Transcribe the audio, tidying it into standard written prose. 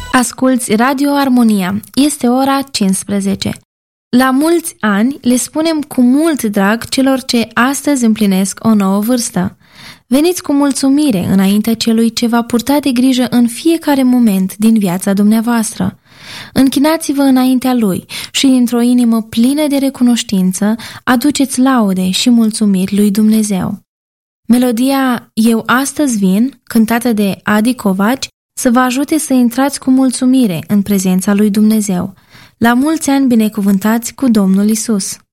Asculți Radio Armonia. Este ora 15. La mulți ani le spunem cu mult drag celor ce astăzi împlinesc o nouă vârstă. Veniți cu mulțumire înaintea celui ce va purta de grijă în fiecare moment din viața dumneavoastră. Închinați-vă înaintea lui și dintr-o inimă plină de recunoștință aduceți laude și mulțumiri lui Dumnezeu. Melodia Eu astăzi vin, cântată de Adi Covaci, să vă ajute să intrați cu mulțumire în prezența lui Dumnezeu. La mulți ani binecuvântați cu Domnul Isus!